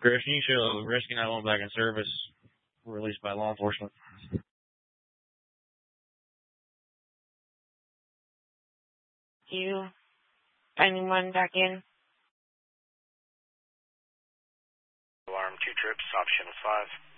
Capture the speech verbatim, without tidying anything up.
Chris, can you show Rescue nine one one back in service, released by law enforcement? You, anyone back in? Alarm two trips, option five.